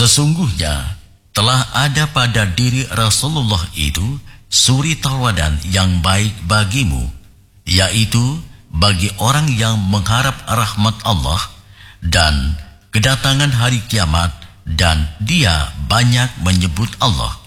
Sesungguhnya telah ada pada diri Rasulullah itu suri tauladan yang baik bagimu, yaitu bagi orang yang mengharap rahmat Allah dan kedatangan hari kiamat, dan dia banyak menyebut Allah.